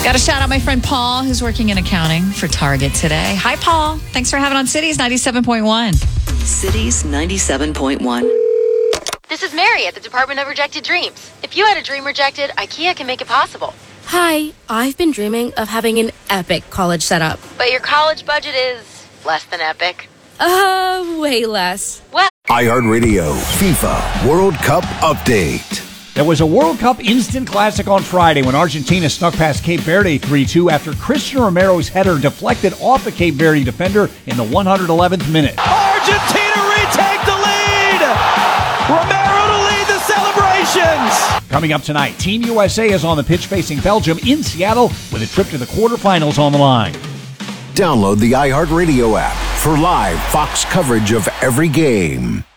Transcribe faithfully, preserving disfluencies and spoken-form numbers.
Got to shout out my friend Paul, who's working in accounting for Target today. Hi, Paul. Thanks for having on Cities ninety-seven point one. Cities ninety-seven point one. This is Mary at the Department of Rejected Dreams. If you had a dream rejected, IKEA can make it possible. Hi, I've been dreaming of having an epic college setup. But your college budget is less than epic. Uh, way less. Well, iHeartRadio FIFA World Cup Update. There was a World Cup instant classic on Friday when Argentina snuck past Cape Verde three two after Christian Romero's header deflected off the Cape Verde defender in the one hundred eleventh minute. Argentina retake the lead! Romero to lead the celebrations! Coming up tonight, Team U S A is on the pitch facing Belgium in Seattle with a trip to the quarterfinals on the line. Download the iHeartRadio app for live Fox coverage of every game.